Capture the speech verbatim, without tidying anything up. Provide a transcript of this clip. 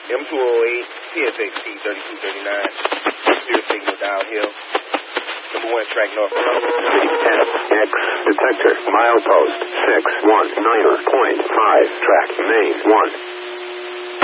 M two oh eight, T S X T thirty-two thirty-nine, zero signal downhill. Number one track north. F X detector, milepost six one nine point five, track main one.